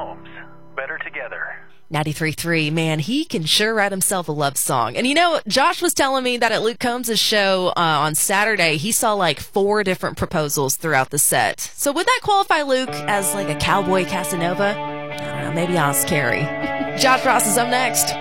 Combs. Better Together. 93.3, man, he can sure write himself a love song. And Josh was telling me that at Luke Combs' show on Saturday, he saw like 4 different proposals throughout the set. So would that qualify Luke as like a cowboy Casanova? I don't know, maybe ask Carrie. Josh Ross is up next.